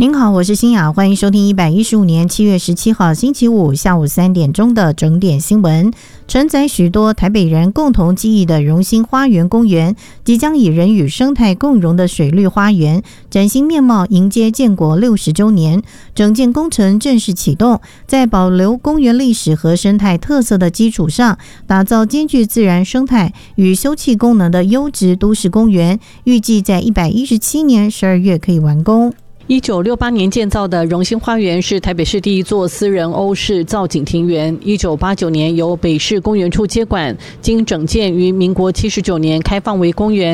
您好，我是欣雅，欢迎收听115年7月17号星期五下午3点钟的整点新闻。承载许多台北人共同记忆的荣兴花园公园，即将以人与生态共融的水绿花园崭新面貌，迎接建国60周年。整建工程正式启动，在保留公园历史和生态特色的基础上，打造兼具自然生态与休憩功能的优质都市公园，预计在117年12月可以完工。 1968年建造的荣兴花园是台北市第一座私人欧式造景庭园，1989年由北市公园处接管，经整建于民国79年开放为公园。